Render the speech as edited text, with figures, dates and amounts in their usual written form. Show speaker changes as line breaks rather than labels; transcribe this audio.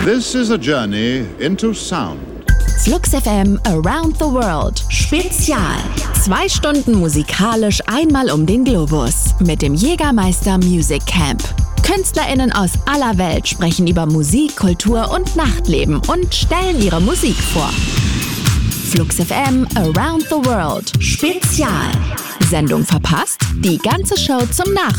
This is a journey into sound.
Flux FM Around the World Spezial. 2 Stunden musikalisch einmal um den Globus mit dem Jägermeister Music Camp. KünstlerInnen aus aller Welt sprechen über Musik, Kultur und Nachtleben und stellen ihre Musik vor. Flux FM Around the World Spezial. Sendung verpasst? Die ganze Show zum Nachhören